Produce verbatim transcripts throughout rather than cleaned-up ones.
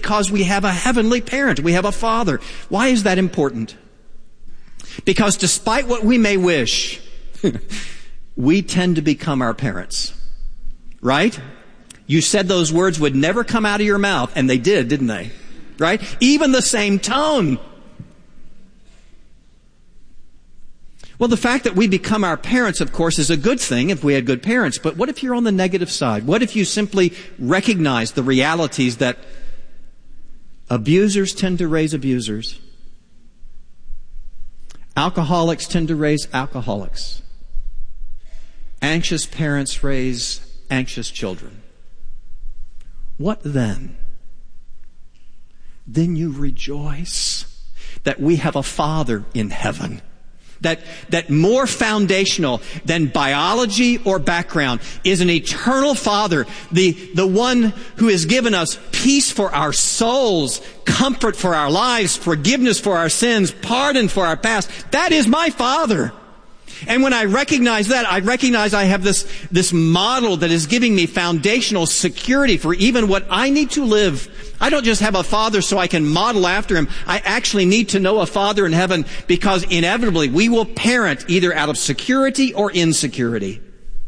because we have a heavenly parent. We have a father. Why is that important? Because despite what we may wish, we tend to become our parents. Right? You said those words would never come out of your mouth, and they did, didn't they? Right? Even the same tone. Well, the fact that we become our parents, of course, is a good thing if we had good parents. But what if you're on the negative side? What if you simply recognize the realities that abusers tend to raise abusers? Alcoholics tend to raise alcoholics. Anxious parents raise anxious children. What then? Then you rejoice that we have a Father in heaven. That, that more foundational than biology or background is an eternal Father, the, the one who has given us peace for our souls, comfort for our lives, forgiveness for our sins, pardon for our past. That is my Father. And when I recognize that, I recognize I have this, this model that is giving me foundational security for even what I need to live. I don't just have a Father so I can model after Him. I actually need to know a Father in heaven, because inevitably we will parent either out of security or insecurity.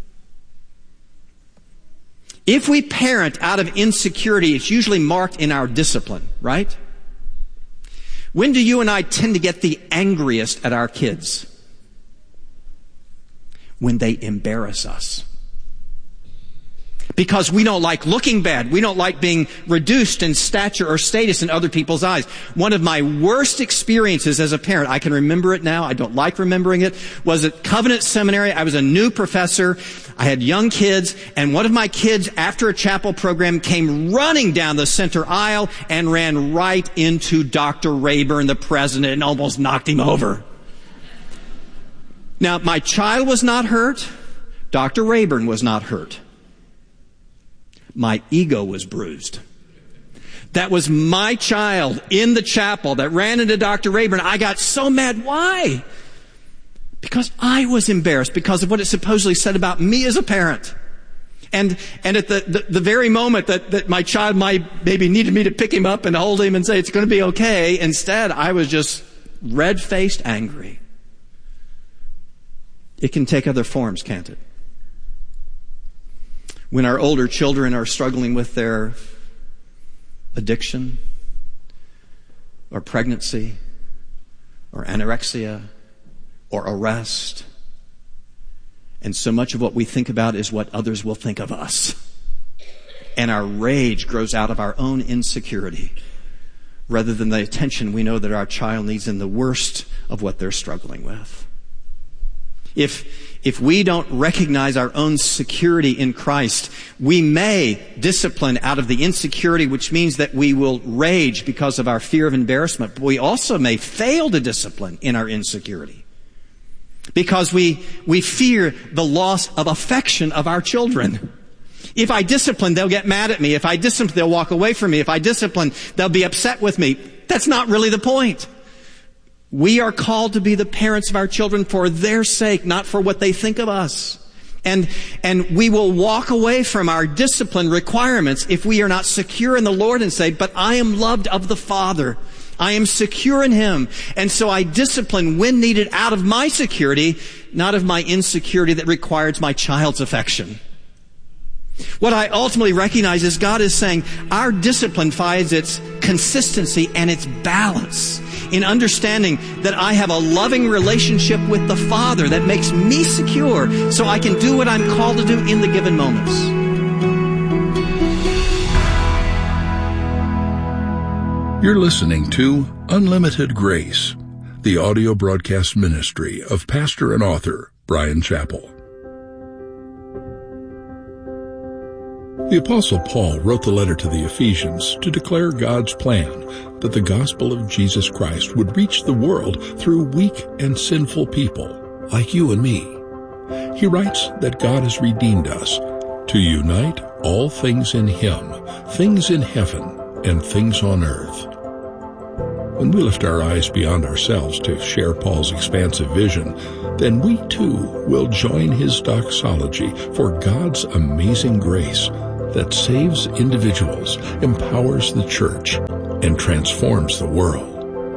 If we parent out of insecurity, it's usually marked in our discipline, right? When do you and I tend to get the angriest at our kids? When they embarrass us. Because we don't like looking bad. We don't like being reduced in stature or status in other people's eyes. One of my worst experiences as a parent, I can remember it now, I don't like remembering it, was at Covenant Seminary. I was a new professor. I had young kids, and one of my kids, after a chapel program, came running down the center aisle and ran right into Doctor Rayburn, the president, and almost knocked him over. Now, my child was not hurt. Doctor Rayburn was not hurt. My ego was bruised. That was my child in the chapel that ran into Doctor Rayburn. I got so mad. Why? Because I was embarrassed because of what it supposedly said about me as a parent. And and at the, the, the very moment that, that my child might maybe needed me to pick him up and hold him and say, it's going to be okay, instead I was just red-faced angry. It can take other forms, can't it? When our older children are struggling with their addiction or pregnancy or anorexia or arrest, and so much of what we think about is what others will think of us. And our rage grows out of our own insecurity rather than the attention we know that our child needs in the worst of what they're struggling with. If, if we don't recognize our own security in Christ, we may discipline out of the insecurity, which means that we will rage because of our fear of embarrassment. But we also may fail to discipline in our insecurity because we, we fear the loss of affection of our children. If I discipline, they'll get mad at me. If I discipline, they'll walk away from me. If I discipline, they'll be upset with me. That's not really the point. We are called to be the parents of our children for their sake, not for what they think of us. And, and we will walk away from our discipline requirements if we are not secure in the Lord and say, but I am loved of the Father. I am secure in Him. And so I discipline when needed out of my security, not of my insecurity that requires my child's affection. What I ultimately recognize is God is saying our discipline finds its consistency and its balance in understanding that I have a loving relationship with the Father that makes me secure so I can do what I'm called to do in the given moments. You're listening to Unlimited Grace, the audio broadcast ministry of pastor and author Bryan Chapell. The Apostle Paul wrote the letter to the Ephesians to declare God's plan that the gospel of Jesus Christ would reach the world through weak and sinful people like you and me. He writes that God has redeemed us to unite all things in Him, things in heaven and things on earth. When we lift our eyes beyond ourselves to share Paul's expansive vision, then we too will join his doxology for God's amazing grace that saves individuals, empowers the church, and transforms the world.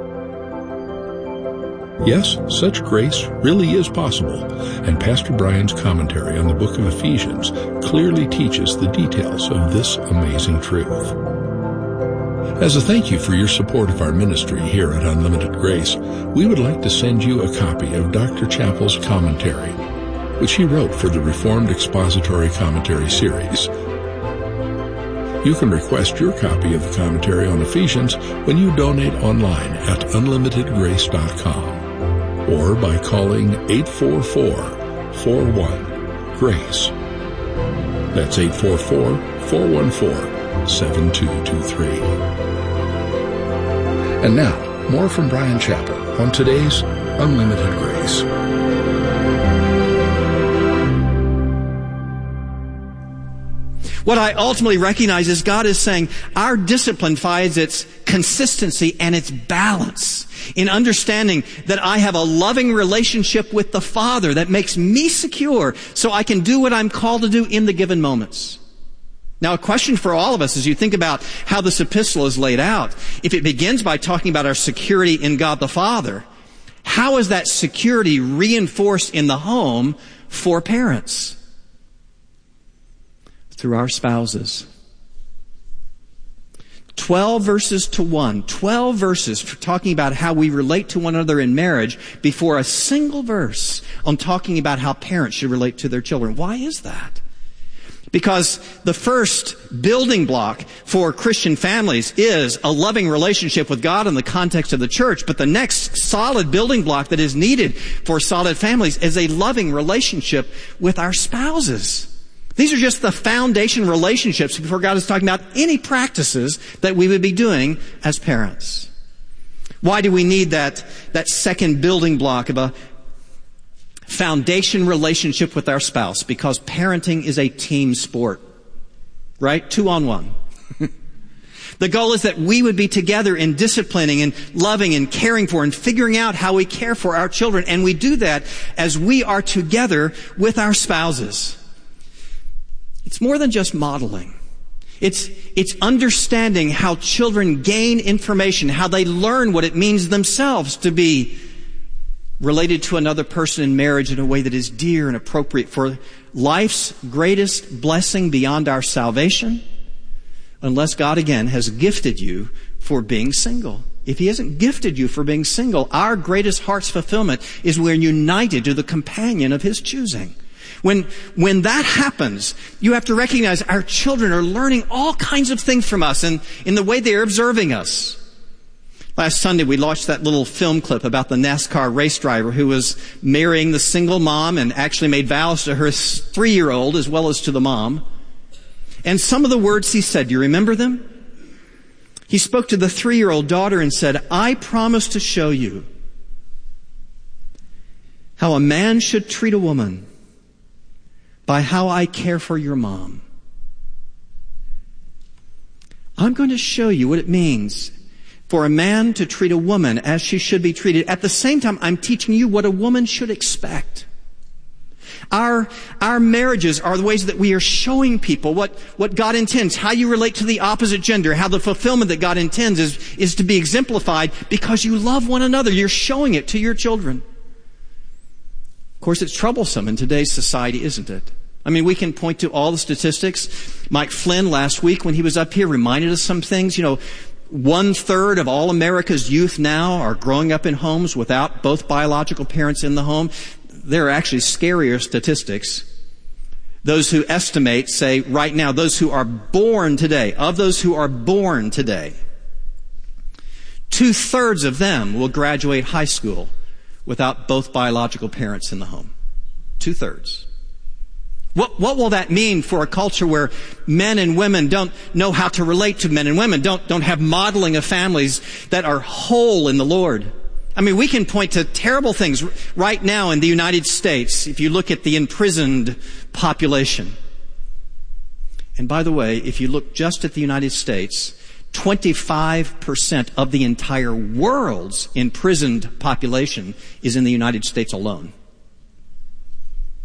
Yes, such grace really is possible, and Pastor Brian's commentary on the book of Ephesians clearly teaches the details of this amazing truth. As a thank you for your support of our ministry here at Unlimited Grace, we would like to send you a copy of Doctor Chappell's commentary, which he wrote for the Reformed Expository Commentary series. You can request your copy of the commentary on Ephesians when you donate online at unlimited grace dot com or by calling eight four four, four one, GRACE. That's eight four four, four one four, seven two two three. And now, more from Bryan Chapell on today's Unlimited Grace. What I ultimately recognize is God is saying our discipline finds its consistency and its balance in understanding that I have a loving relationship with the Father that makes me secure so I can do what I'm called to do in the given moments. Now, a question for all of us as you think about how this epistle is laid out, if it begins by talking about our security in God the Father, how is that security reinforced in the home for parents? Through our spouses. Twelve verses to one. Twelve verses for talking about how we relate to one another in marriage before a single verse on talking about how parents should relate to their children. Why is that? Because the first building block for Christian families is a loving relationship with God in the context of the church. But the next solid building block that is needed for solid families is a loving relationship with our spouses. These are just the foundation relationships before God is talking about any practices that we would be doing as parents. Why do we need that, that second building block of a foundation relationship with our spouse? Because parenting is a team sport, right? Two on one. The goal is that we would be together in disciplining and loving and caring for and figuring out how we care for our children. And we do that as we are together with our spouses. It's more than just modeling. It's, it's understanding how children gain information, how they learn what it means themselves to be related to another person in marriage in a way that is dear and appropriate for life's greatest blessing beyond our salvation, unless God again has gifted you for being single. If He hasn't gifted you for being single, our greatest heart's fulfillment is we're united to the companion of His choosing. When, when that happens, you have to recognize our children are learning all kinds of things from us and in the way they're observing us. Last Sunday, we watched that little film clip about the NASCAR race driver who was marrying the single mom and actually made vows to her three-year-old as well as to the mom. And some of the words he said, do you remember them? He spoke to the three-year-old daughter and said, I promise to show you how a man should treat a woman by how I care for your mom. I'm going to show you what it means for a man to treat a woman as she should be treated. At the same time, I'm teaching you what a woman should expect. Our, our marriages are the ways that we are showing people what, what God intends, how you relate to the opposite gender, how the fulfillment that God intends is, is to be exemplified because you love one another. You're showing it to your children. Of course, it's troublesome in today's society, isn't it? I mean, we can point to all the statistics. Mike Flynn last week when he was up here reminded us some things. You know, one third of all America's youth now are growing up in homes without both biological parents in the home. There are actually scarier statistics. Those who estimate say right now, those who are born today, of those who are born today, two thirds of them will graduate high school without both biological parents in the home. Two thirds. What, what will that mean for a culture where men and women don't know how to relate to men and women, don't, don't have modeling of families that are whole in the Lord? I mean, we can point to terrible things right now in the United States if you look at the imprisoned population. And by the way, if you look just at the United States, twenty-five percent of the entire world's imprisoned population is in the United States alone.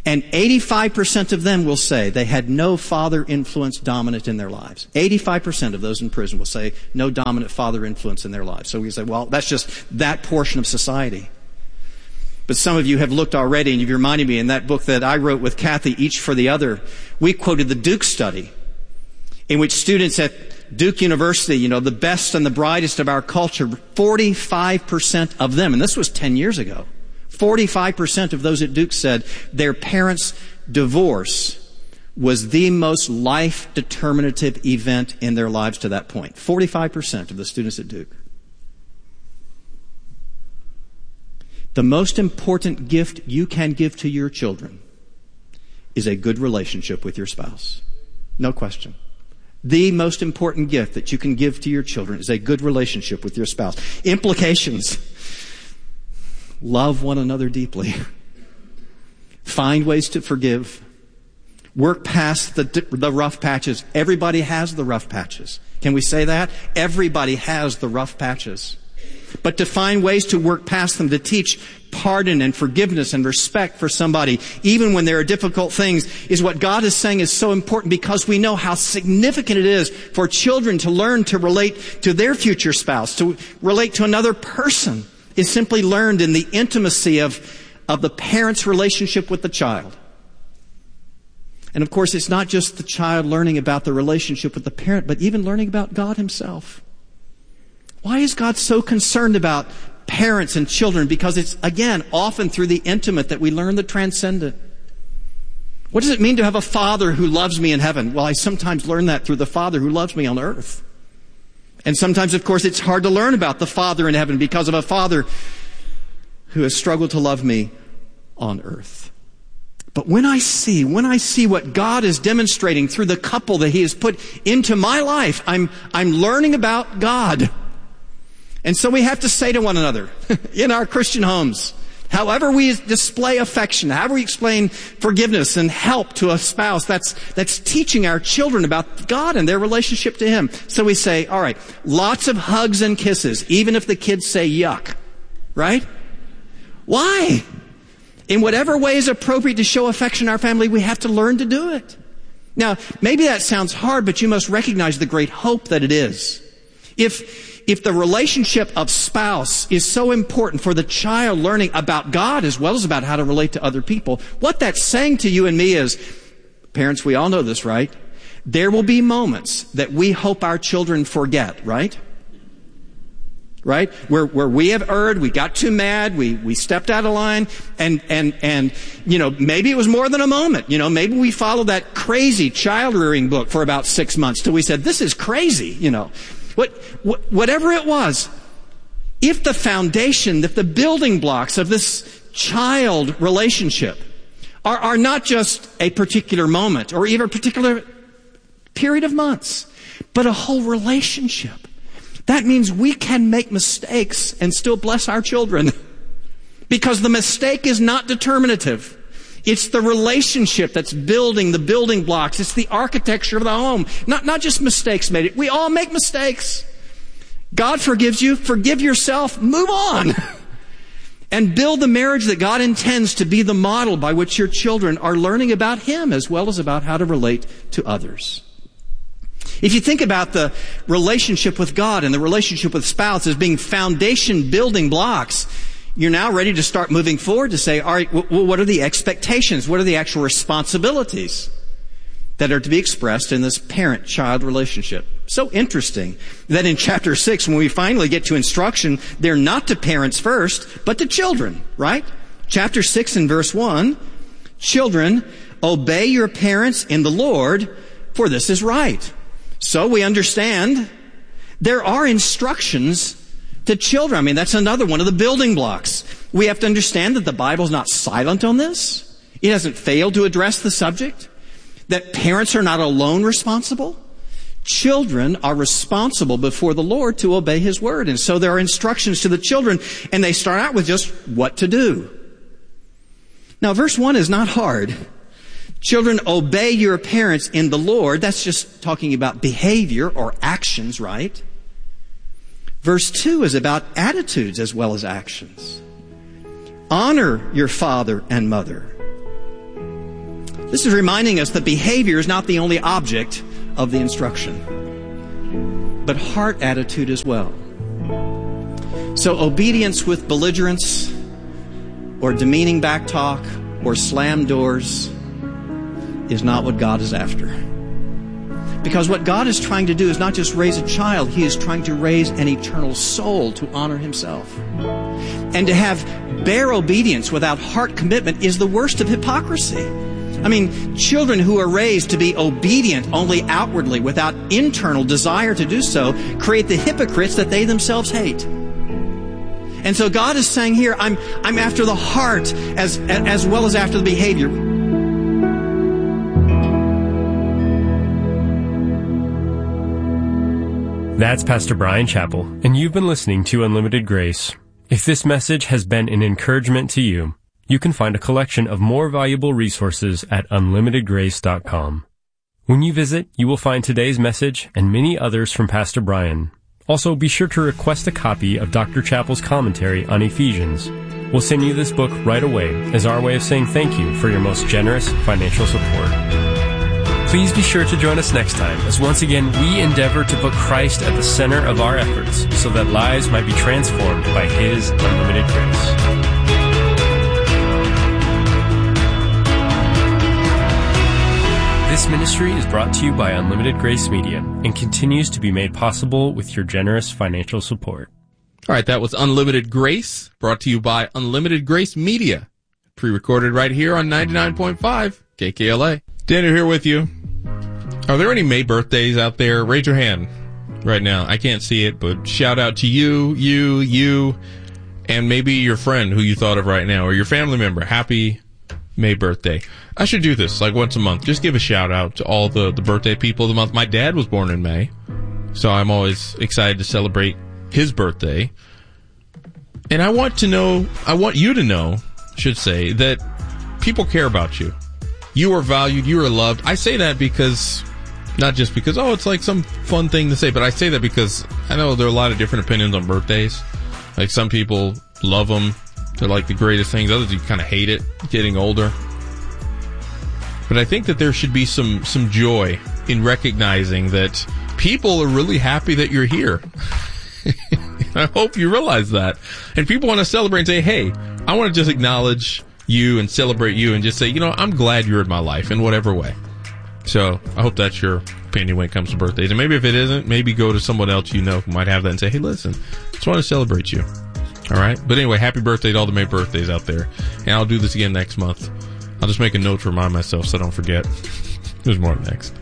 And eighty-five percent of them will say they had no father influence dominant in their lives. eighty-five percent of those in prison will say no dominant father influence in their lives. So we say, well, that's just that portion of society. But some of you have looked already, and you've reminded me in that book that I wrote with Kathy, Each for the Other, we quoted the Duke study, in which students at Duke University, you know, the best and the brightest of our culture, forty-five percent of them, and this was ten years ago, forty-five percent of those at Duke said their parents' divorce was the most life-determinative event in their lives to that point. forty-five percent of the students at Duke. The most important gift you can give to your children is a good relationship with your spouse. No question. The most important gift that you can give to your children is a good relationship with your spouse. Implications. Love one another deeply. Find ways to forgive. Work past the, the rough patches. Everybody has the rough patches. Can we say that? Everybody has the rough patches. But to find ways to work past them, to teach pardon and forgiveness and respect for somebody, even when there are difficult things, is what God is saying is so important, because we know how significant it is for children to learn to relate to their future spouse, to relate to another person, is simply learned in the intimacy of, of the parent's relationship with the child. And of course, it's not just the child learning about the relationship with the parent, but even learning about God himself. Why is God so concerned about parents and children? Because it's, again, often through the intimate that we learn the transcendent. What does it mean to have a father who loves me in heaven? Well, I sometimes learn that through the father who loves me on earth. And sometimes, of course, it's hard to learn about the Father in heaven because of a father who has struggled to love me on earth. But when I see, when I see what God is demonstrating through the couple that He has put into my life, I'm, I'm learning about God. And so we have to say to one another in our Christian homes, however we display affection, however we explain forgiveness and help to a spouse, that's, that's teaching our children about God and their relationship to Him. So we say, all right, lots of hugs and kisses, even if the kids say yuck, right? Why? In whatever way is appropriate to show affection in our family, we have to learn to do it. Now, maybe that sounds hard, but you must recognize the great hope that it is. If, If the relationship of spouse is so important for the child learning about God as well as about how to relate to other people, what that's saying to you and me is, parents, we all know this, right? There will be moments that we hope our children forget, right? Right? Where, where we have erred, we got too mad, we, we stepped out of line, and, and, and, you know, maybe it was more than a moment. You know, maybe we followed that crazy child rearing book for about six months till we said, this is crazy, you know. What, what, whatever it was, if the foundation, if the building blocks of this child relationship are, are not just a particular moment or even a particular period of months, but a whole relationship, that means we can make mistakes and still bless our children. Because the mistake is not determinative. It's the relationship that's building the building blocks. It's the architecture of the home. Not, not just mistakes made. We all make mistakes. God forgives you. Forgive yourself. Move on. And build the marriage that God intends to be the model by which your children are learning about Him as well as about how to relate to others. If you think about the relationship with God and the relationship with spouse as being foundation building blocks, you're now ready to start moving forward to say, all right, well, what are the expectations? What are the actual responsibilities that are to be expressed in this parent-child relationship? So interesting that in chapter six, when we finally get to instruction, they're not to parents first, but to children, right? Chapter six and verse one, children, obey your parents in the Lord, for this is right. So we understand there are instructions to children. I mean, that's another one of the building blocks. We have to understand that the Bible's not silent on this. It hasn't failed to address the subject. That parents are not alone responsible. Children are responsible before the Lord to obey His word. And so there are instructions to the children, and they start out with just what to do. Now, verse one is not hard. Children, obey your parents in the Lord. That's just talking about behavior or actions, right? Verse two is about attitudes as well as actions. Honor your father and mother. This is reminding us that behavior is not the only object of the instruction, but heart attitude as well. So obedience with belligerence or demeaning backtalk or slam doors is not what God is after. Because what God is trying to do is not just raise a child, He is trying to raise an eternal soul to honor Himself. And to have bare obedience without heart commitment is the worst of hypocrisy. I mean, children who are raised to be obedient only outwardly without internal desire to do so create the hypocrites that they themselves hate. And so God is saying here, I'm I'm after the heart as as well as after the behavior. That's Pastor Bryan Chapell, and you've been listening to Unlimited Grace. If this message has been an encouragement to you, you can find a collection of more valuable resources at unlimited grace dot com. When you visit, you will find today's message and many others from Pastor Bryan. Also, be sure to request a copy of Doctor Chapell's commentary on Ephesians. We'll send you this book right away as our way of saying thank you for your most generous financial support. Please be sure to join us next time as once again we endeavor to put Christ at the center of our efforts so that lives might be transformed by His unlimited grace. This ministry is brought to you by Unlimited Grace Media and continues to be made possible with your generous financial support. All right, that was Unlimited Grace, brought to you by Unlimited Grace Media, pre-recorded right here on ninety-nine point five K K L A. Daniel here with you. Are there any May birthdays out there? Raise your hand right now. I can't see it, but shout out to you, you, you, and maybe your friend who you thought of right now, or your family member. Happy May birthday. I should do this like once a month. Just give a shout out to all the, the birthday people of the month. My dad was born in May, so I'm always excited to celebrate his birthday. And I want to know, I want you to know, I should say, that people care about you. You are valued, you are loved. I say that because, not just because, oh, it's like some fun thing to say, but I say that because I know there are a lot of different opinions on birthdays. Like some people love them. They're like the greatest things. Others, you kind of hate it, getting older. But I think that there should be some, some joy in recognizing that people are really happy that you're here. I hope you realize that. And people want to celebrate and say, hey, I want to just acknowledge you and celebrate you and just say, you know, I'm glad you're in my life in whatever way. So I hope that's your opinion when it comes to birthdays. And maybe if it isn't, maybe go to someone else you know who might have that and say, hey, listen, just want to celebrate you. All right. But anyway, happy birthday to all the May birthdays out there. And I'll do this again next month. I'll just make a note to remind myself so I don't forget. There's more next.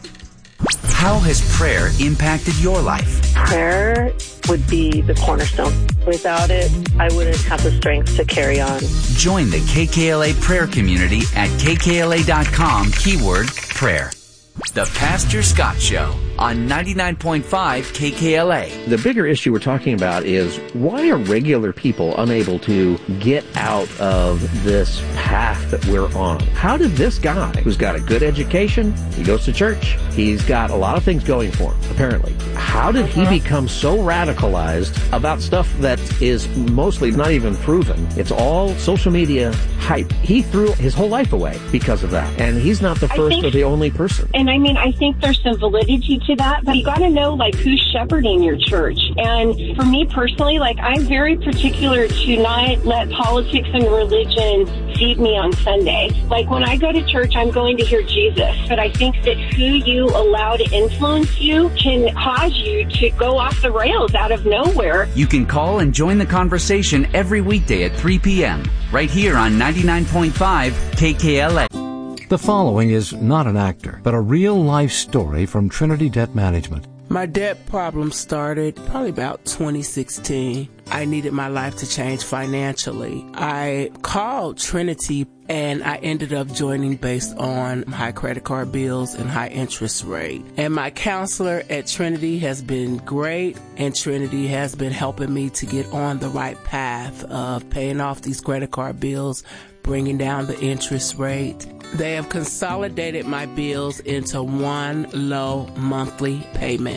How has prayer impacted your life? Prayer would be the cornerstone. Without it, I wouldn't have the strength to carry on. Join the K K L A prayer community at K K L A dot com, keyword prayer. The Pastor Scott Show on ninety-nine point five K K L A. The bigger issue we're talking about is why are regular people unable to get out of this path that we're on? How did this guy, who's got a good education, he goes to church, he's got a lot of things going for him, apparently. How did he become so radicalized about stuff that is mostly not even proven? It's all social media hype. He threw his whole life away because of that. And he's not the first think, or the only person. And I mean, I think there's some validity to that, but you got to know, like, who's shepherding your church. And for me personally, like, I'm very particular to not let politics and religion feed me on Sunday. Like, when I go to church, I'm going to hear Jesus. But I think that who you allow to influence you can cause you to go off the rails out of nowhere. You can call and join the conversation every weekday at three p.m. right here on ninety-nine point five K K L A. The following is not an actor, but a real-life story from Trinity Debt Management. My debt problem started probably about twenty sixteen. I needed my life to change financially. I called Trinity and I ended up joining based on high credit card bills and high interest rate. And my counselor at Trinity has been great, and Trinity has been helping me to get on the right path of paying off these credit card bills, bringing down the interest rate. They have consolidated my bills into one low monthly payment.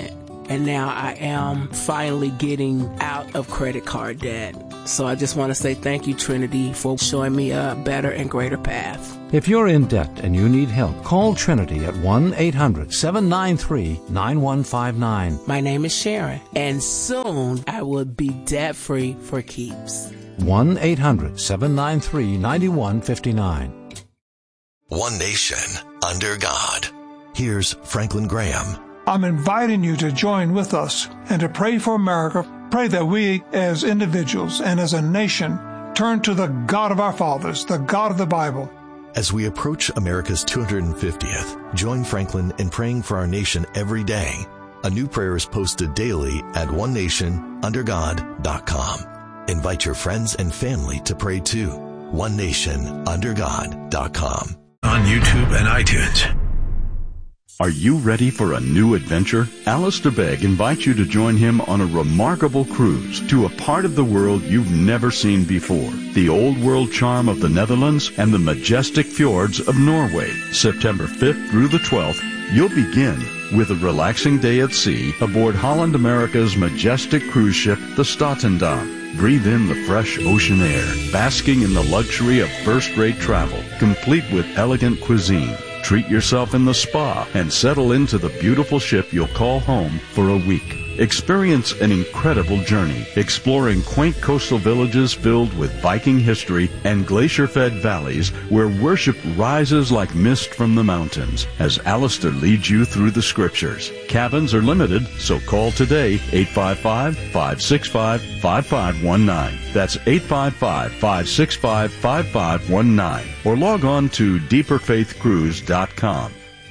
and now I am finally getting out of credit card debt. So I just want to say thank you, Trinity, for showing me a better and greater path. If you're in debt and you need help, call Trinity at one eight hundred seven nine three nine one five nine. My name is Sharon, and soon I will be debt-free for keeps. one eight hundred seven nine three nine one five nine. One nation under God. Here's Franklin Graham. I'm inviting you to join with us and to pray for America. Pray that we as individuals and as a nation turn to the God of our fathers, the God of the Bible. As we approach America's two hundred fiftieth, join Franklin in praying for our nation every day. A new prayer is posted daily at one nation under god dot com. Invite your friends and family to pray too. one nation under god dot com. On YouTube and iTunes. Are you ready for a new adventure? Alistair Begg invites you to join him on a remarkable cruise to a part of the world you've never seen before. The old world charm of the Netherlands and the majestic fjords of Norway. September fifth through the twelfth, you'll begin with a relaxing day at sea aboard Holland America's majestic cruise ship, the Statendam. Breathe in the fresh ocean air, basking in the luxury of first-rate travel, complete with elegant cuisine. Treat yourself in the spa and settle into the beautiful ship you'll call home for a week. Experience an incredible journey, exploring quaint coastal villages filled with Viking history and glacier-fed valleys where worship rises like mist from the mountains as Alistair leads you through the scriptures. Cabins are limited, so call today, eight five five, five six five, five five one nine. That's eight five five, five six five, five five one nine. Or log on to deeper faith cruise dot com.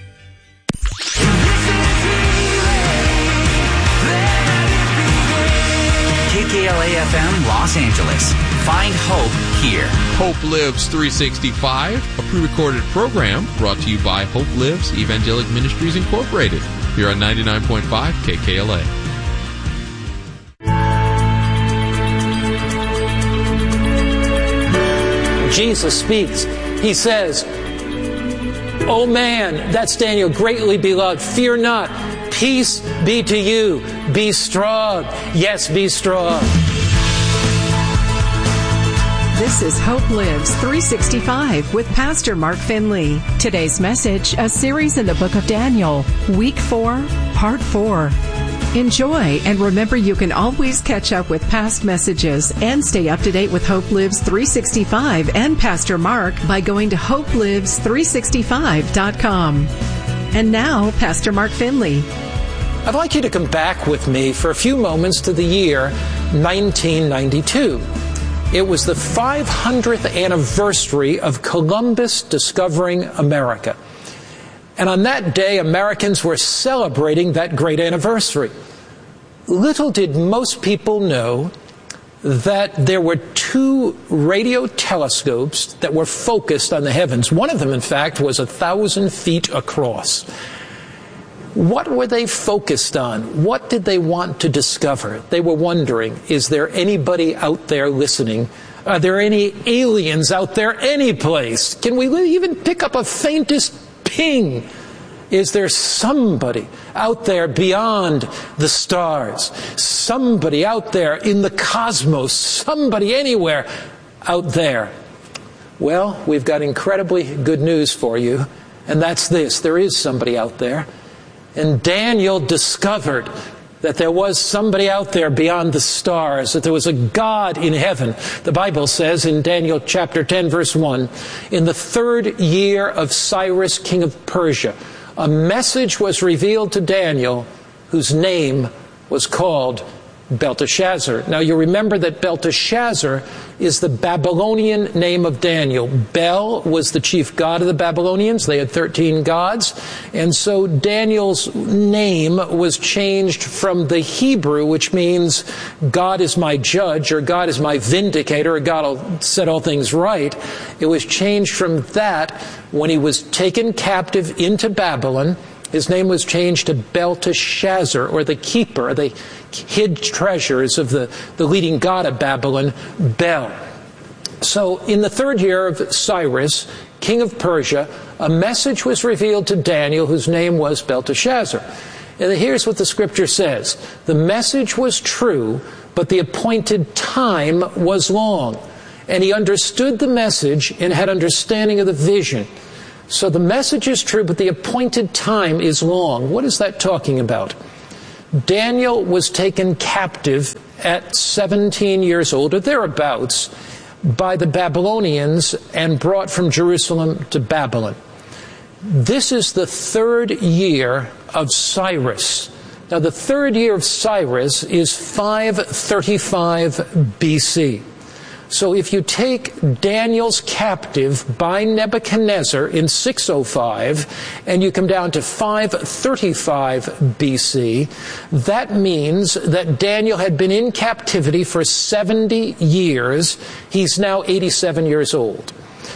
K K L A F M Los Angeles. Find hope here. Hope Lives three sixty-five, a pre-recorded program brought to you by Hope Lives Evangelic Ministries Incorporated. Here on ninety-nine point five K K L A. Jesus speaks. He says, "O man," that's Daniel, "greatly beloved, fear not. Peace be to you. Be strong." Yes, be strong. This is Hope Lives three sixty-five with Pastor Mark Finley. Today's message, a series in the book of Daniel, Week four, Part four. Enjoy, and remember you can always catch up with past messages and stay up to date with Hope Lives three sixty-five and Pastor Mark by going to hope lives three sixty-five dot com. And now, Pastor Mark Finley. I'd like you to come back with me for a few moments to the year nineteen ninety-two. It was the five hundredth anniversary of Columbus discovering America. And on that day, Americans were celebrating that great anniversary. Little did most people know that there were two radio telescopes that were focused on the heavens. One of them, in fact, was a thousand feet across. What were they focused on? What did they want to discover? They were wondering, is there anybody out there listening? Are there any aliens out there anyplace? Can we even pick up a faintest ping? Is there somebody out there beyond the stars? Somebody out there in the cosmos? Somebody anywhere out there? Well, we've got incredibly good news for you, and that's this. There is somebody out there. And Daniel discovered that there was somebody out there beyond the stars, that there was a God in heaven. The Bible says in Daniel chapter ten, verse one, in the third year of Cyrus, king of Persia, a message was revealed to Daniel whose name was called Belteshazzar. Now you remember that Belteshazzar is the Babylonian name of Daniel. Bel was the chief god of the Babylonians. They had thirteen gods. And so Daniel's name was changed from the Hebrew, which means God is my judge, or God is my vindicator, or God will set all things right. It was changed from that when he was taken captive into Babylon. His name was changed to Belteshazzar, or the keeper. They hid treasures of the, the leading god of Babylon, Bel. So in the third year of Cyrus, king of Persia, a message was revealed to Daniel whose name was Belteshazzar. And here's what the scripture says. The message was true, but the appointed time was long. And he understood the message and had understanding of the vision. So the message is true, but the appointed time is long. What is that talking about? Daniel was taken captive at seventeen years old, or thereabouts, by the Babylonians and brought from Jerusalem to Babylon. This is the third year of Cyrus. Now, the third year of Cyrus is five thirty-five B C. So if you take Daniel's captive by Nebuchadnezzar in six oh five and you come down to five thirty-five B C, that means that Daniel had been in captivity for seventy years. He's now eighty-seven years old.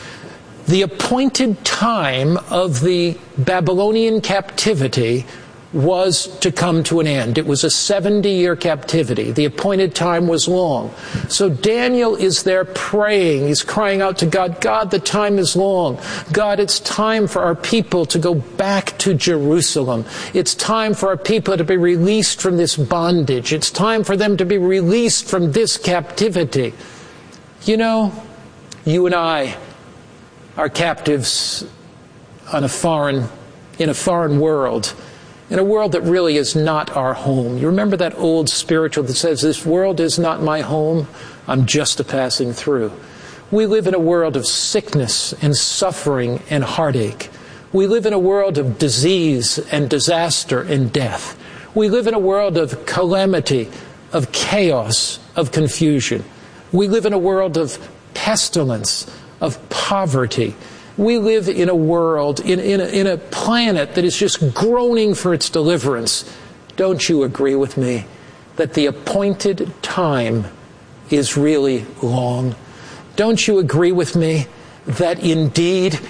The appointed time of the Babylonian captivity was to come to an end. It was a seventy-year captivity. The appointed time was long. So Daniel is there praying. He's crying out to God, God, the time is long. God, it's time for our people to go back to Jerusalem. It's time for our people to be released from this bondage. It's time for them to be released from this captivity. You know, you and I are captives on a foreign, in a foreign world. In a world that really is not our home. You remember that old spiritual that says, this world is not my home, I'm just a passing through. We live in a world of sickness and suffering and heartache. We live in a world of disease and disaster and death. We live in a world of calamity, of chaos, of confusion. We live in a world of pestilence, of poverty. We live in a world, in, in, a, in a planet that is just groaning for its deliverance. Don't you agree with me that the appointed time is really long? Don't you agree with me that indeed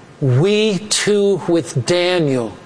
we too with Daniel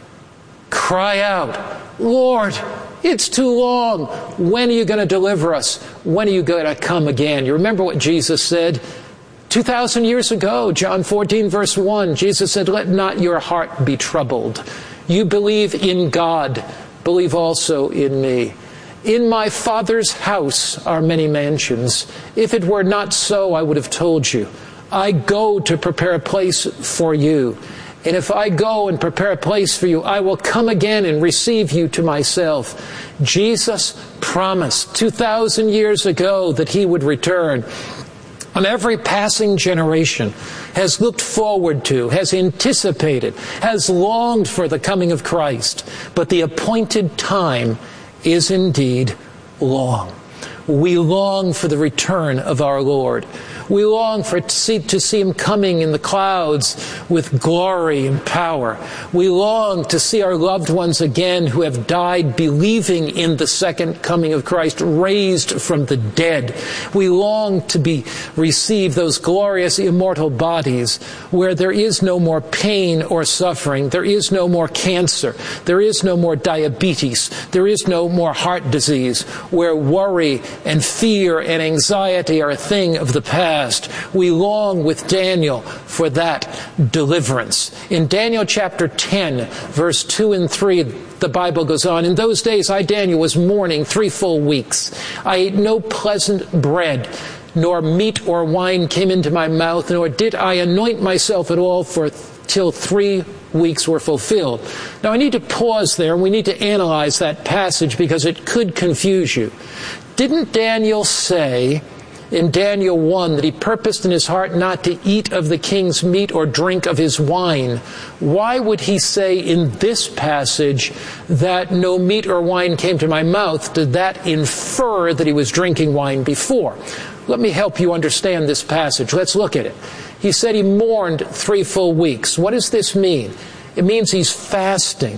cry out, Lord, it's too long. When are you going to deliver us? When are you going to come again? You remember what Jesus said? Two thousand years ago, John fourteen, verse one, Jesus said, let not your heart be troubled. You believe in God, believe also in me. In my Father's house are many mansions. If it were not so, I would have told you. I go to prepare a place for you. And if I go and prepare a place for you, I will come again and receive you to myself. Jesus promised two thousand years ago that he would return. And every passing generation has looked forward to, has anticipated, has longed for the coming of Christ. But the appointed time is indeed long. We long for the return of our Lord. We long for to see, to see him coming in the clouds with glory and power. We long to see our loved ones again who have died believing in the second coming of Christ, raised from the dead. We long to be receive those glorious immortal bodies where there is no more pain or suffering. There is no more cancer. There is no more diabetes. There is no more heart disease, where worry and fear and anxiety are a thing of the past. We long with Daniel for that deliverance. In Daniel chapter ten, verse two and three, the Bible goes on, in those days I, Daniel, was mourning three full weeks. I ate no pleasant bread, nor meat or wine came into my mouth, nor did I anoint myself at all for till three weeks were fulfilled. Now I need to pause there, and we need to analyze that passage because it could confuse you. Didn't Daniel say in Daniel one that he purposed in his heart not to eat of the king's meat or drink of his wine? Why would he say in this passage that no meat or wine came to my mouth? Did that infer that he was drinking wine before? Let me help you understand this passage. Let's look at it. He said he mourned three full weeks. What does this mean? It means he's fasting.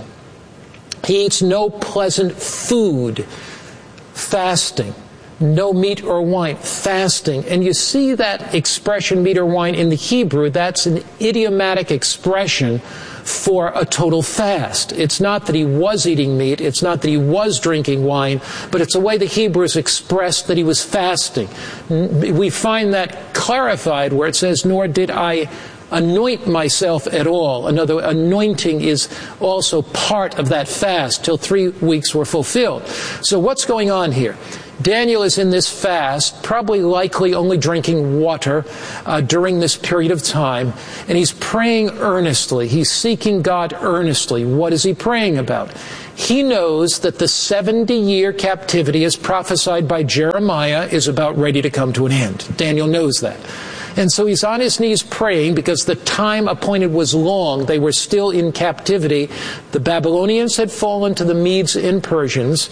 He eats no pleasant food. Fasting. No meat or wine, fasting. And you see that expression, meat or wine, in the Hebrew. That's an idiomatic expression for a total fast. It's not that he was eating meat, it's not that he was drinking wine, but it's the way the Hebrews expressed that he was fasting. We find that clarified where it says, nor did I anoint myself at all. Another anointing is also part of that fast till three weeks were fulfilled. So what's going on here? Daniel is in this fast, probably likely only drinking water uh, during this period of time, and he's praying earnestly. He's seeking God earnestly. What is he praying about? He knows that the seventy-year captivity, as prophesied by Jeremiah, is about ready to come to an end. Daniel knows that. And so he's on his knees praying because the time appointed was long. They were still in captivity. The Babylonians had fallen to the Medes and Persians.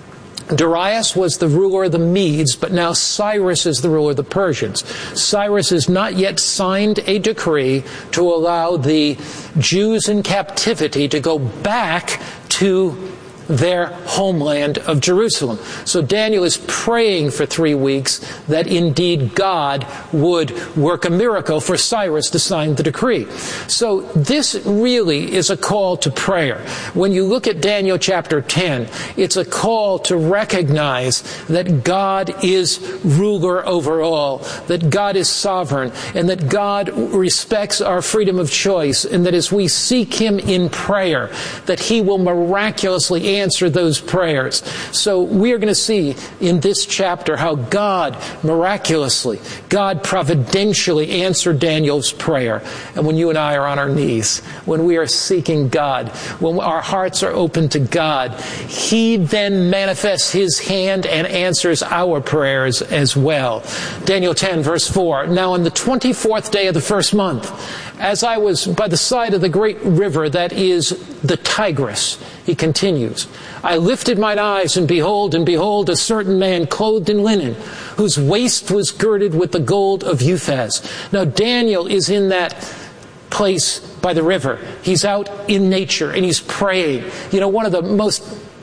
Darius was the ruler of the Medes, but now Cyrus is the ruler of the Persians. Cyrus has not yet signed a decree to allow the Jews in captivity to go back to their homeland of Jerusalem. So Daniel is praying for three weeks that indeed God would work a miracle for Cyrus to sign the decree. So this really is a call to prayer. When you look at Daniel chapter ten, it's a call to recognize that God is ruler over all, that God is sovereign, and that God respects our freedom of choice, and that as we seek Him in prayer, that He will miraculously answer those prayers. So we are going to see in this chapter how God miraculously, God providentially answered Daniel's prayer. And when you and I are on our knees, when we are seeking God, when our hearts are open to God, He then manifests His hand and answers our prayers as well. Daniel ten, verse four. Now on the twenty-fourth day of the first month, as I was by the side of the great river that is the Tigris, he continues, I lifted mine eyes, and behold, and behold, a certain man clothed in linen, whose waist was girded with the gold of Uphaz. Now Daniel is in that place by the river. He's out in nature, and he's praying. You know, one of the most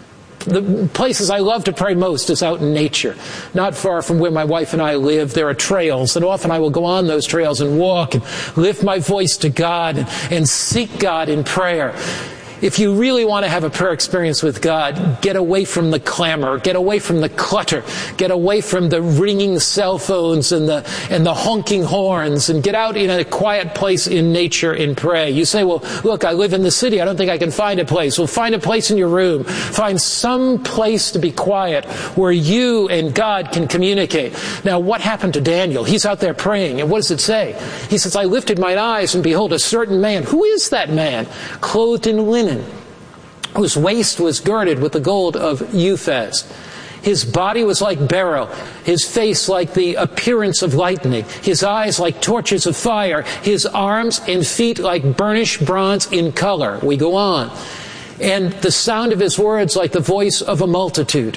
The places I love to pray most is out in nature. Not far from where my wife and I live, there are trails, and often I will go on those trails and walk and lift my voice to God and, and seek God in prayer. If you really want to have a prayer experience with God, get away from the clamor, get away from the clutter, get away from the ringing cell phones and the and the honking horns, and get out in a quiet place in nature and pray. You say, well, look, I live in the city. I don't think I can find a place. Well, find a place in your room. Find some place to be quiet where you and God can communicate. Now, what happened to Daniel? He's out there praying, and what does it say? He says, I lifted mine eyes, and behold, a certain man. Who is that man? Clothed in linen, whose waist was girded with the gold of Uphaz. His body was like beryl, his face like the appearance of lightning, his eyes like torches of fire, his arms and feet like burnished bronze in color. We go on. And the sound of his words like the voice of a multitude.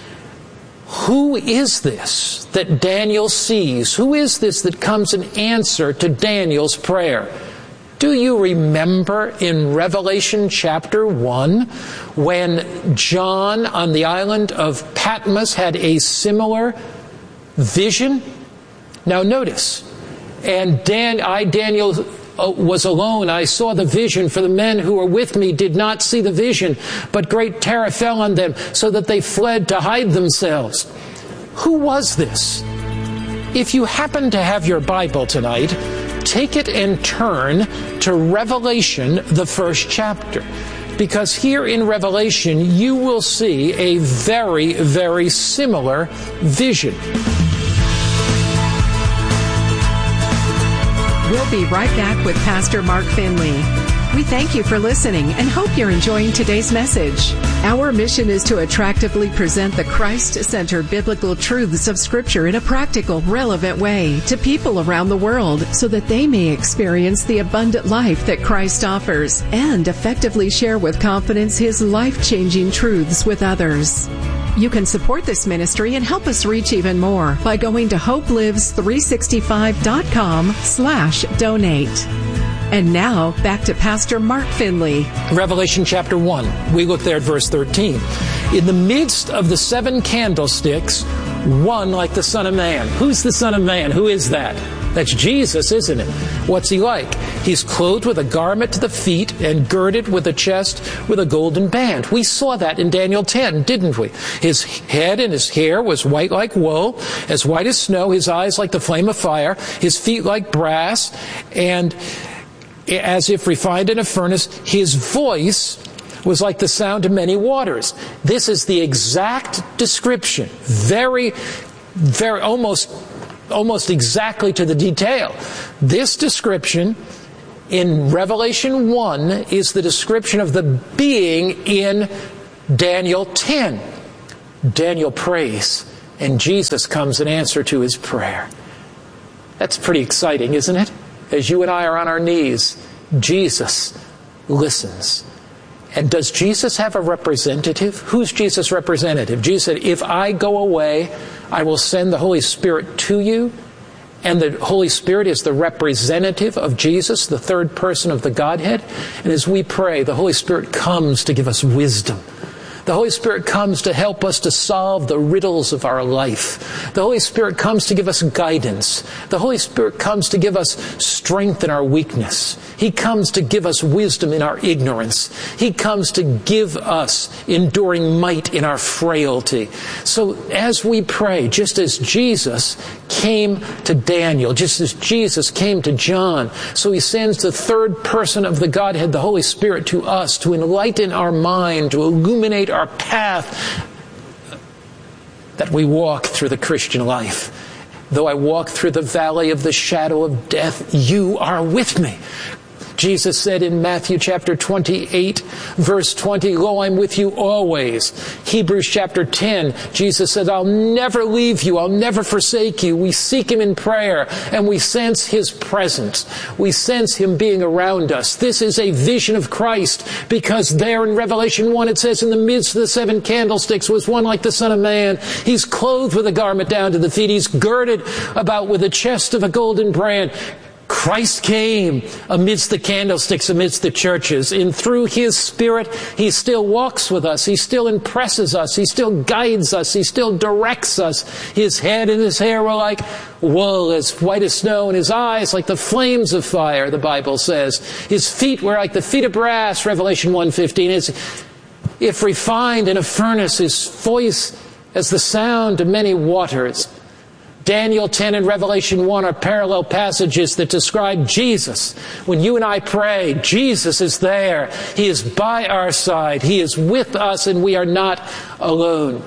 Who is this that Daniel sees? Who is this that comes in answer to Daniel's prayer? Do you remember in Revelation chapter one when John on the island of Patmos had a similar vision? Now notice, and Dan, I, Daniel, was alone. I saw the vision, for the men who were with me did not see the vision, but great terror fell on them, so that they fled to hide themselves. Who was this? If you happen to have your Bible tonight, take it and turn to Revelation, the first chapter. Because here in Revelation, you will see a very, very similar vision. We'll be right back with Pastor Mark Finley. We thank you for listening and hope you're enjoying today's message. Our mission is to attractively present the Christ-centered biblical truths of Scripture in a practical, relevant way to people around the world so that they may experience the abundant life that Christ offers and effectively share with confidence His life-changing truths with others. You can support this ministry and help us reach even more by going to hope lives three sixty-five dot com slash donate. And now, back to Pastor Mark Finley. Revelation chapter one. We look there at verse thirteen. In the midst of the seven candlesticks, one like the Son of Man. Who's the Son of Man? Who is that? That's Jesus, isn't it? What's he like? He's clothed with a garment to the feet and girded with a chest with a golden band. We saw that in Daniel ten, didn't we? His head and his hair was white like wool, as white as snow, his eyes like the flame of fire, his feet like brass, and as if refined in a furnace, his voice was like the sound of many waters. This is the exact description, very, very, almost, almost exactly to the detail. This description in Revelation one is the description of the being in Daniel ten. Daniel prays, and Jesus comes in answer to his prayer. That's pretty exciting, isn't it? As you and I are on our knees, Jesus listens. And does Jesus have a representative? Who's Jesus' representative? Jesus said, if I go away, I will send the Holy Spirit to you. And the Holy Spirit is the representative of Jesus, the third person of the Godhead. And as we pray, the Holy Spirit comes to give us wisdom. The Holy Spirit comes to help us to solve the riddles of our life. The Holy Spirit comes to give us guidance. The Holy Spirit comes to give us strength in our weakness. He comes to give us wisdom in our ignorance. He comes to give us enduring might in our frailty. So as we pray, just as Jesus came to Daniel, just as Jesus came to John, so he sends the third person of the Godhead, the Holy Spirit, to us to enlighten our mind, to illuminate our path that we walk through the Christian life. Though I walk through the valley of the shadow of death, you are with me. Jesus said in Matthew chapter twenty-eight, verse twenty, lo, I'm with you always. Hebrews chapter ten, Jesus said, I'll never leave you. I'll never forsake you. We seek him in prayer, and we sense his presence. We sense him being around us. This is a vision of Christ, because there in Revelation one, it says, in the midst of the seven candlesticks was one like the Son of Man. He's clothed with a garment down to the feet. He's girded about with a chest of a golden brand. Christ came amidst the candlesticks, amidst the churches, and through his Spirit, he still walks with us. He still impresses us. He still guides us. He still directs us. His head and his hair were like wool, as white as snow, and his eyes like the flames of fire, the Bible says. His feet were like the feet of brass, Revelation one fifteen. If refined in a furnace, his voice as the sound of many waters. Daniel ten and Revelation one are parallel passages that describe Jesus. When you and I pray, Jesus is there. He is by our side. He is with us, and we are not alone.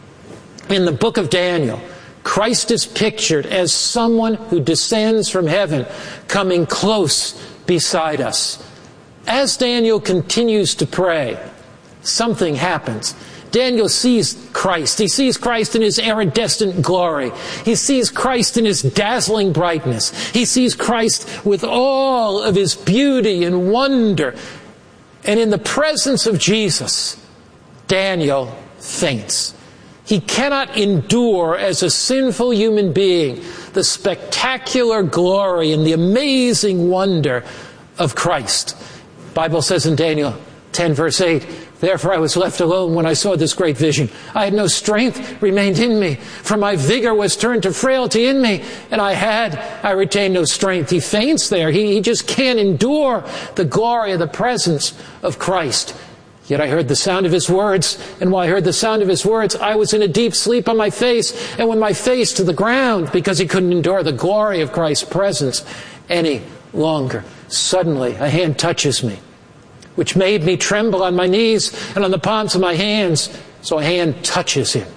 In the book of Daniel, Christ is pictured as someone who descends from heaven, coming close beside us. As Daniel continues to pray, something happens. Daniel sees Christ. He sees Christ in his iridescent glory. He sees Christ in his dazzling brightness. He sees Christ with all of his beauty and wonder. And in the presence of Jesus, Daniel faints. He cannot endure, as a sinful human being, the spectacular glory and the amazing wonder of Christ. The Bible says in Daniel ten verse eight, therefore I was left alone when I saw this great vision. I had no strength remained in me, for my vigor was turned to frailty in me, and I had, I retained no strength. He faints there. He, he just can't endure the glory of the presence of Christ. Yet I heard the sound of his words, and while I heard the sound of his words, I was in a deep sleep on my face, and with my face to the ground, because he couldn't endure the glory of Christ's presence any longer. Suddenly, a hand touches me, which made me tremble on my knees and on the palms of my hands. So a hand touches him.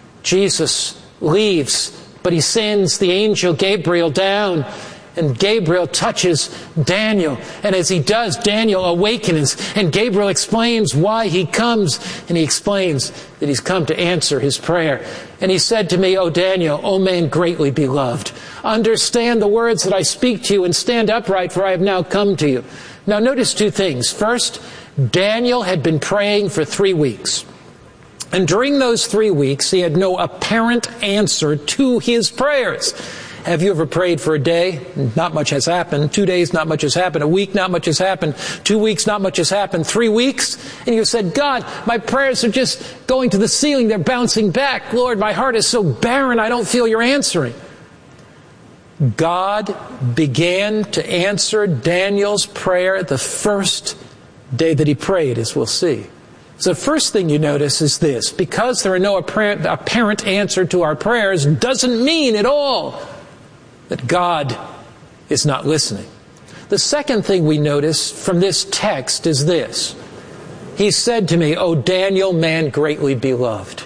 Jesus leaves, but he sends the angel Gabriel down, and Gabriel touches Daniel. And as he does, Daniel awakens, and Gabriel explains why he comes, and he explains that he's come to answer his prayer. And he said to me, O Daniel, O man greatly beloved, understand the words that I speak to you and stand upright, for I have now come to you. Now notice two things. First, Daniel had been praying for three weeks. And during those three weeks, he had no apparent answer to his prayers. Have you ever prayed for a day? Not much has happened. Two days, not much has happened. A week, not much has happened. Two weeks, not much has happened. Three weeks, and you said, God, my prayers are just going to the ceiling. They're bouncing back. Lord, my heart is so barren, I don't feel you're answering. God began to answer Daniel's prayer the first day that he prayed, as we'll see. So the first thing you notice is this: because there are no apparent, apparent answer to our prayers doesn't mean at all that God is not listening. The second thing we notice from this text is this. He said to me, "O Daniel, man greatly beloved."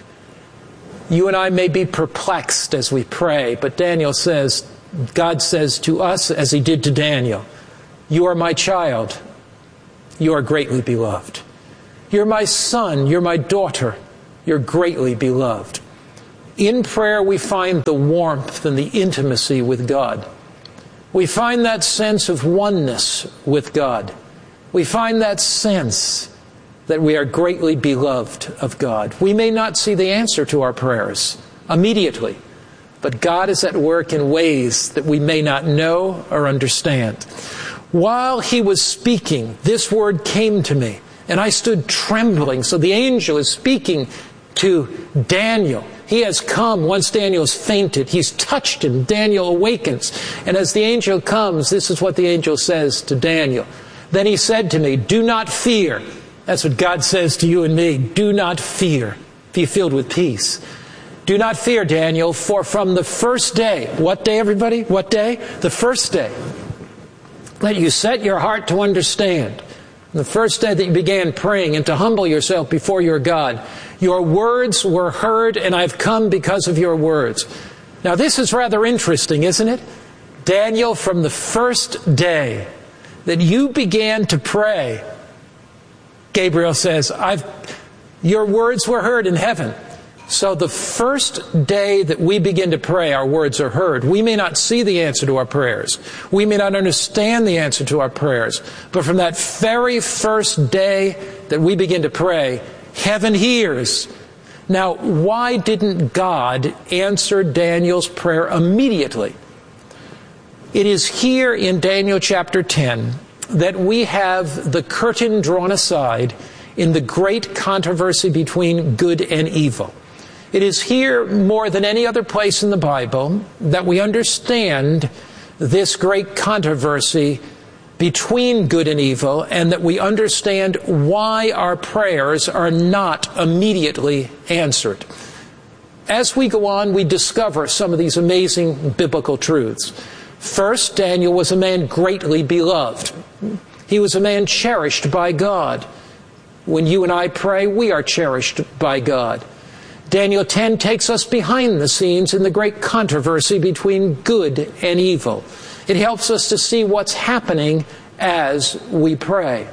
You and I may be perplexed as we pray, but Daniel says, God says to us as he did to Daniel, "You are my child. You are greatly beloved. You're my son. You're my daughter. You're greatly beloved." In prayer, we find the warmth and the intimacy with God. We find that sense of oneness with God. We find that sense that we are greatly beloved of God. We may not see the answer to our prayers immediately, but God is at work in ways that we may not know or understand. While he was speaking, this word came to me, and I stood trembling. So the angel is speaking to Daniel. He has come once Daniel has fainted. He's touched him. Daniel awakens. And as the angel comes, this is what the angel says to Daniel. Then he said to me, "Do not fear." That's what God says to you and me. Do not fear. Be filled with peace. Do not fear, Daniel, for from the first day, what day, everybody? What day? The first day that you set your heart to understand, the first day that you began praying and to humble yourself before your God, your words were heard, and I've come because of your words. Now this is rather interesting, isn't it? Daniel, from the first day that you began to pray, Gabriel says, I've, your words were heard in heaven. So the first day that we begin to pray, our words are heard. We may not see the answer to our prayers. We may not understand the answer to our prayers. But from that very first day that we begin to pray, heaven hears. Now, why didn't God answer Daniel's prayer immediately? It is here in Daniel chapter ten that we have the curtain drawn aside in the great controversy between good and evil. It is here more than any other place in the Bible that we understand this great controversy between good and evil, and that we understand why our prayers are not immediately answered. As we go on, we discover some of these amazing biblical truths. First, Daniel was a man greatly beloved. He was a man cherished by God. When you and I pray, we are cherished by God. Daniel ten takes us behind the scenes in the great controversy between good and evil. It helps us to see what's happening as we pray.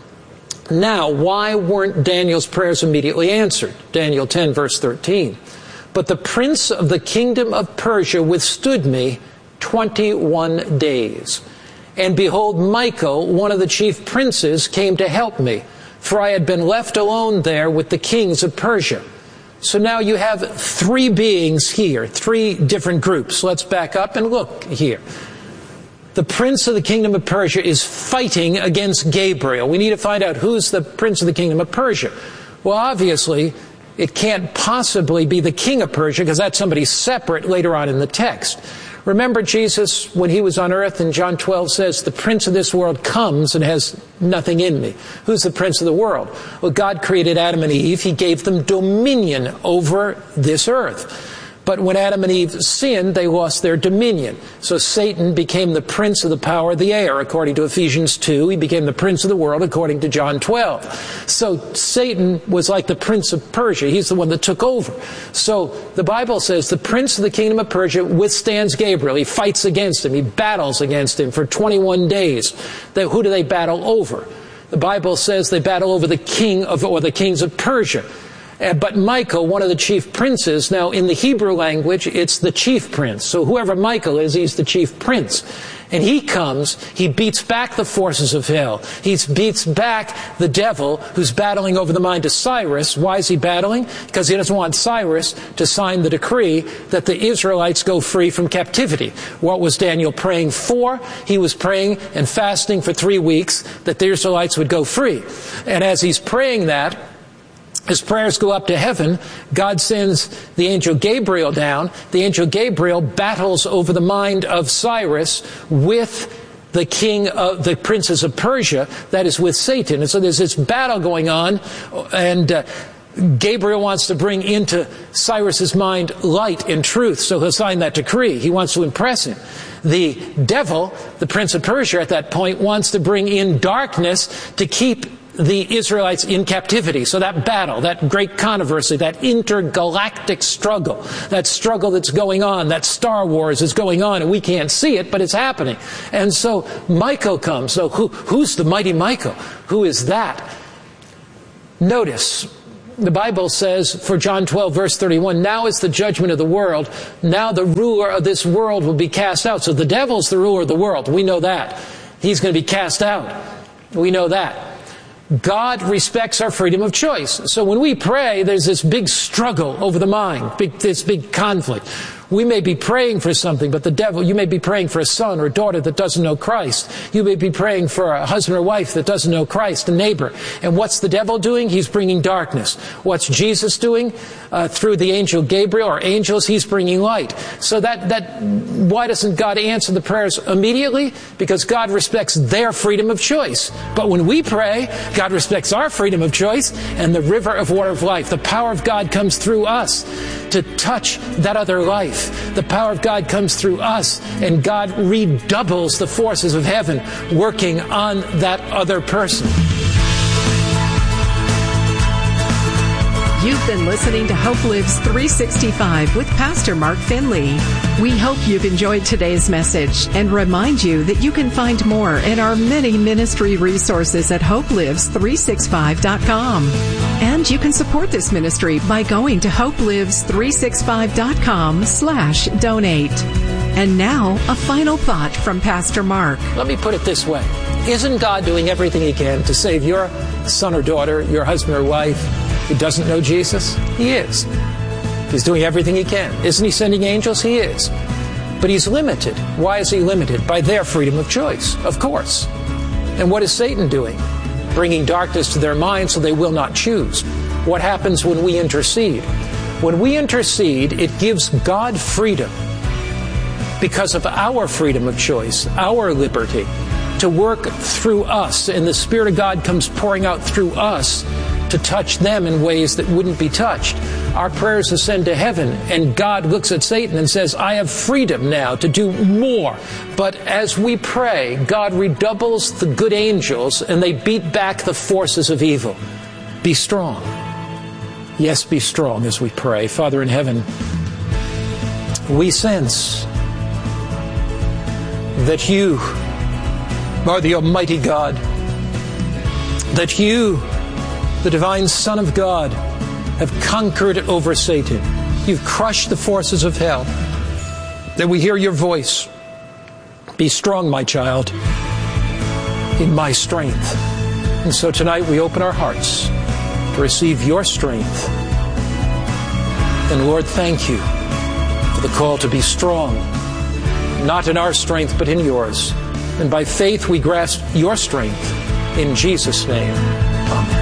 Now, why weren't Daniel's prayers immediately answered? Daniel ten, verse thirteen. But the prince of the kingdom of Persia withstood me twenty-one days. And behold, Michael, one of the chief princes, came to help me, for I had been left alone there with the kings of Persia. So now you have three beings here, three different groups. Let's back up and look here. The prince of the kingdom of Persia is fighting against Gabriel. We need to find out who's the prince of the kingdom of Persia. Well, obviously, it can't possibly be the king of Persia, because that's somebody separate later on in the text. Remember Jesus, when he was on earth, in John twelve says, the prince of this world comes and has nothing in me. Who's the prince of the world? Well, God created Adam and Eve. He gave them dominion over this earth. But when Adam and Eve sinned, they lost their dominion. So Satan became the prince of the power of the air, according to Ephesians two. He became the prince of the world, according to John twelve. So Satan was like the prince of Persia. He's the one that took over. So the Bible says the prince of the kingdom of Persia withstands Gabriel. He fights against him. He battles against him for twenty-one days. They, who do they battle over? The Bible says they battle over the king of, or the kings of Persia. Uh, but Michael, one of the chief princes, now in the Hebrew language, it's the chief prince. So whoever Michael is, he's the chief prince. And he comes, he beats back the forces of hell. He beats back the devil who's battling over the mind of Cyrus. Why is he battling? Because he doesn't want Cyrus to sign the decree that the Israelites go free from captivity. What was Daniel praying for? He was praying and fasting for three weeks that the Israelites would go free. And as he's praying that, As prayers go up to heaven, God sends the angel Gabriel down. The angel Gabriel battles over the mind of Cyrus with the king of the princes of Persia, that is with Satan. And so there's this battle going on, and uh, Gabriel wants to bring into Cyrus's mind light and truth, so he'll sign that decree. He wants to impress him. The devil, the prince of Persia at that point, wants to bring in darkness to keep the Israelites in captivity. So that battle, that great controversy, that intergalactic struggle, that struggle that's going on, that Star Wars is going on, and we can't see it, but it's happening. And so Michael comes. So who, who's the mighty Michael? Who is that? Notice, the Bible says, for John twelve, verse thirty-one, now is the judgment of the world. Now the ruler of this world will be cast out. So the devil's the ruler of the world. We know that. He's going to be cast out. We know that. God respects our freedom of choice. So when we pray, there's this big struggle over the mind, big, this big conflict. We may be praying for something, but the devil, you may be praying for a son or a daughter that doesn't know Christ. You may be praying for a husband or wife that doesn't know Christ, a neighbor. And what's the devil doing? He's bringing darkness. What's Jesus doing? Uh, through the angel Gabriel or angels, he's bringing light. So that, that, why doesn't God answer the prayers immediately? Because God respects their freedom of choice. But when we pray, God respects our freedom of choice, and the river of water of life, the power of God comes through us to touch that other life. The power of God comes through us, and God redoubles the forces of heaven working on that other person. You've been listening to Hope Lives three sixty-five with Pastor Mark Finley. We hope you've enjoyed today's message and remind you that you can find more in our many ministry resources at hope lives three sixty-five dot com. And you can support this ministry by going to hope lives three sixty-five dot com slash donate. And now, a final thought from Pastor Mark. Let me put it this way. Isn't God doing everything He can to save your son or daughter, your husband or wife who doesn't know Jesus? He is. He's doing everything He can. Isn't He sending angels? He is. But He's limited. Why is He limited? By their freedom of choice, of course. And what is Satan doing? Bringing darkness to their minds so they will not choose. What happens when we intercede? When we intercede, it gives God freedom because of our freedom of choice, our liberty, to work through us. And the Spirit of God comes pouring out through us to touch them in ways that wouldn't be touched. Our prayers ascend to heaven, and God looks at Satan and says, I have freedom now to do more. But as we pray, God redoubles the good angels, and they beat back the forces of evil. Be strong. Yes, be strong as we pray. Father in heaven, we sense that You are the Almighty God, that You, the divine Son of God, have conquered over Satan. You've crushed the forces of hell. That we hear Your voice. Be strong, my child, in my strength. And so tonight we open our hearts to receive Your strength. And Lord, thank You for the call to be strong, not in our strength, but in Yours. And by faith we grasp Your strength. In Jesus' name, amen.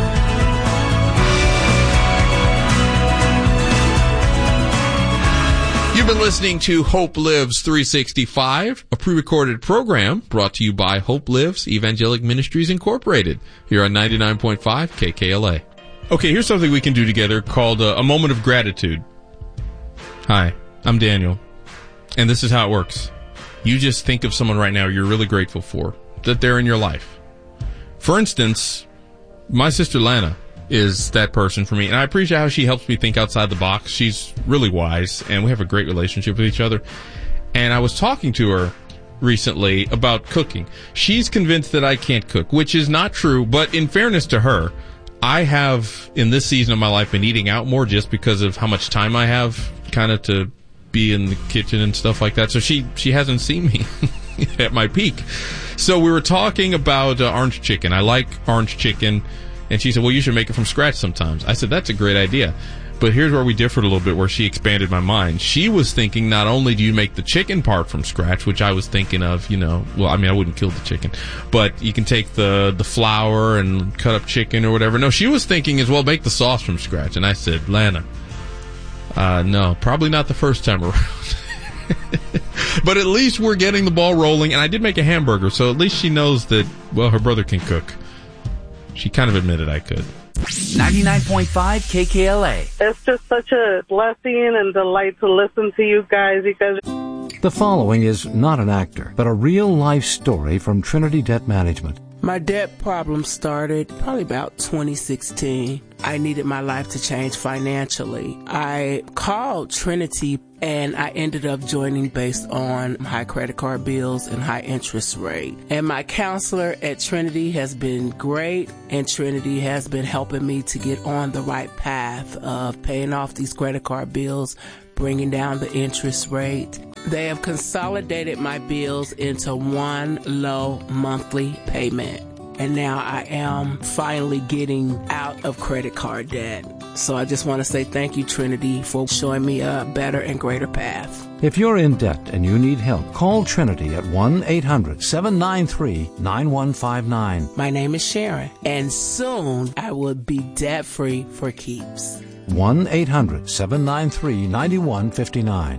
You've been listening to Hope Lives three sixty-five, a pre-recorded program brought to you by Hope Lives Evangelic Ministries Incorporated, here on ninety-nine point five K K L A. Okay, here's something we can do together called uh, a moment of gratitude. Hi, I'm Daniel, and this is how it works. You just think of someone right now you're really grateful for, that they're in your life. For instance, my sister Lana is that person for me, and I appreciate how she helps me think outside the box. She's really wise, and we have a great relationship with each other. And I was talking to her recently about cooking. She's convinced that I can't cook, which is not true, but in fairness to her, I have, in this season of my life, been eating out more just because of how much time I have kind of to be in the kitchen and stuff like that. So she, she hasn't seen me at my peak. So we were talking about uh, orange chicken. I like orange chicken. And she said, well, you should make it from scratch sometimes. I said, that's a great idea. But here's where we differed a little bit, where she expanded my mind. She was thinking not only do you make the chicken part from scratch, which I was thinking of, you know, well, I mean, I wouldn't kill the chicken, but you can take the, the flour and cut up chicken or whatever. No, she was thinking as well, make the sauce from scratch. And I said, Lana, uh, no, probably not the first time around. But at least we're getting the ball rolling, and I did make a hamburger, so at least she knows that, well, her brother can cook. She kind of admitted I could. ninety-nine point five K K L A. It's just such a blessing and delight to listen to you guys. You guys. The following is not an actor, but a real-life story from Trinity Debt Management. My debt problem started probably about twenty sixteen. I needed my life to change financially. I called Trinity and I ended up joining based on high credit card bills and high interest rate. And my counselor at Trinity has been great, and Trinity has been helping me to get on the right path of paying off these credit card bills, bringing down the interest rate. They have consolidated my bills into one low monthly payment. And now I am finally getting out of credit card debt. So I just want to say thank you, Trinity, for showing me a better and greater path. If you're in debt and you need help, call Trinity at one eight hundred seven nine three nine one five nine. My name is Sharon, and soon I will be debt-free for keeps. one eight hundred seven nine three nine one five nine.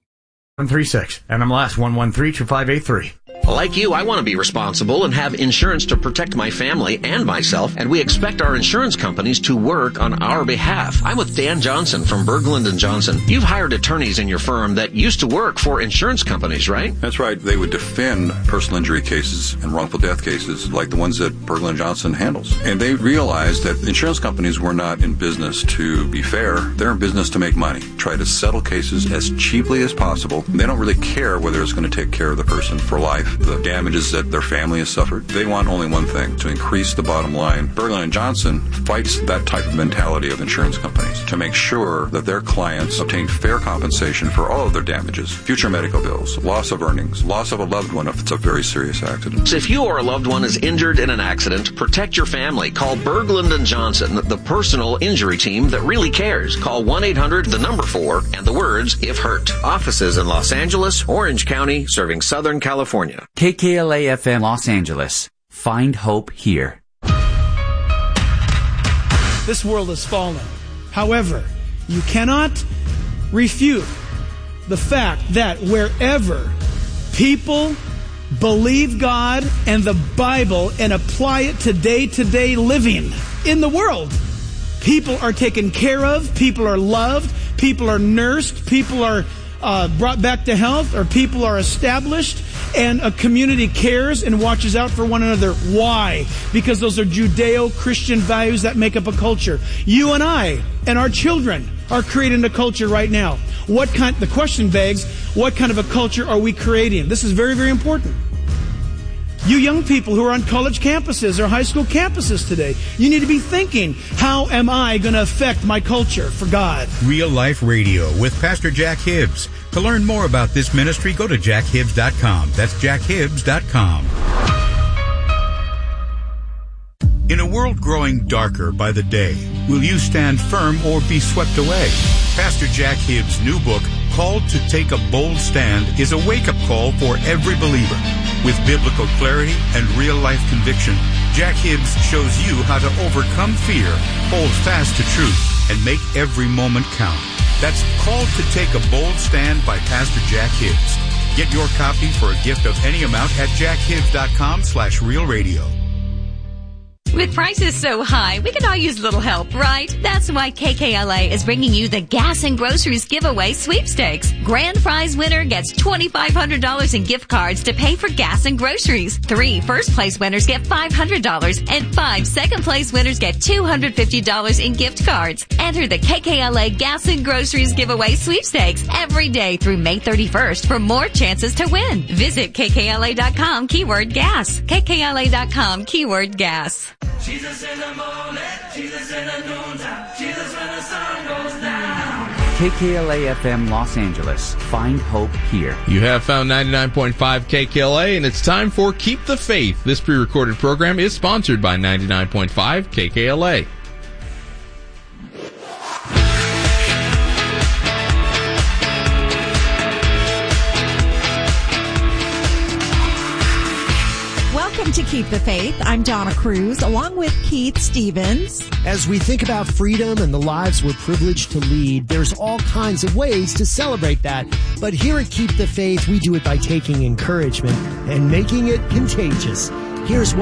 one three six, N M L S one one three two five eight three. Like you, I want to be responsible and have insurance to protect my family and myself, and we expect our insurance companies to work on our behalf. I'm with Dan Johnson from Berglund and Johnson. You've hired attorneys in your firm that used to work for insurance companies, right? That's right. They would defend personal injury cases and wrongful death cases like the ones that Berglund and Johnson handles. And they realized that insurance companies were not in business to be fair. They're in business to make money, try to settle cases as cheaply as possible. They don't really care whether it's going to take care of the person for life, the damages that their family has suffered. They want only one thing, to increase the bottom line. Berglund and Johnson fights that type of mentality of insurance companies to make sure that their clients obtain fair compensation for all of their damages, future medical bills, loss of earnings, loss of a loved one if it's a very serious accident. So if you or a loved one is injured in an accident, protect your family. Call Berglund and Johnson, the personal injury team that really cares. Call one eight hundred, the number four, and the words, if hurt. Offices in Los Angeles, Orange County, serving Southern California. K K L A F M Los Angeles. Find hope here. This world has fallen. However, you cannot refute the fact that wherever people believe God and the Bible and apply it to day-to-day living in the world, people are taken care of, people are loved, people are nursed, people are uh, brought back to health, or people are established, and a community cares and watches out for one another. Why? Because those are Judeo-Christian values that make up a culture. You and I and our children are creating a culture right now. What kind? The question begs, what kind of a culture are we creating? This is very, very important. You young people who are on college campuses or high school campuses today, you need to be thinking, how am I going to affect my culture for God? Real Life Radio with Pastor Jack Hibbs. To learn more about this ministry, go to jack hibbs dot com. That's jack hibbs dot com. In a world growing darker by the day, will you stand firm or be swept away? Pastor Jack Hibbs' new book, Called to Take a Bold Stand, is a wake-up call for every believer. With biblical clarity and real-life conviction, Jack Hibbs shows you how to overcome fear, hold fast to truth, and make every moment count. That's Called to Take a Bold Stand by Pastor Jack Hibbs. Get your copy for a gift of any amount at jack hibbs dot com slash real radio. With prices so high, we could all use a little help, right? That's why K K L A is bringing you the Gas and Groceries Giveaway Sweepstakes. Grand prize winner gets twenty-five hundred dollars in gift cards to pay for gas and groceries. Three first place winners get five hundred dollars, and five second place winners get two hundred fifty dollars in gift cards. Enter the K K L A Gas and Groceries Giveaway Sweepstakes every day through May thirty-first for more chances to win. Visit K K L A dot com, keyword gas. K K L A dot com, keyword gas. Jesus in the morning, Jesus in the noontime, Jesus when the sun goes down. K K L A F M Los Angeles. Find hope here. You have found ninety-nine point five K K L A, and it's time for Keep the Faith. This pre-recorded program is sponsored by ninety-nine point five K K L A. Welcome to Keep the Faith. I'm Donna Cruz, along with Keith Stevens. As we think about freedom and the lives we're privileged to lead, there's all kinds of ways to celebrate that. But here at Keep the Faith, we do it by taking encouragement and making it contagious. Here's what